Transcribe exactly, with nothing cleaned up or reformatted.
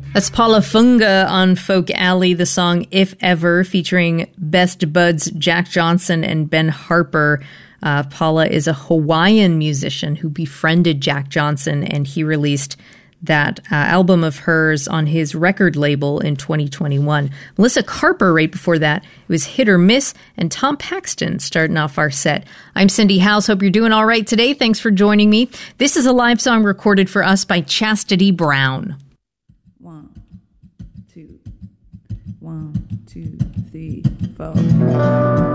That's Paula Funga on Folk Alley, the song If Ever, featuring best buds Jack Johnson and Ben Harper. Uh, Paula is a Hawaiian musician who befriended Jack Johnson, and he released that uh, album of hers on his record label in twenty twenty-one. Melissa Carper right before that. It was Hit or Miss, and Tom Paxton starting off our set. I'm Cindy Howes. Hope you're doing all right today. Thanks for joining me. This is a live song recorded for us by Chastity Brown. One, two, one, two, three, four.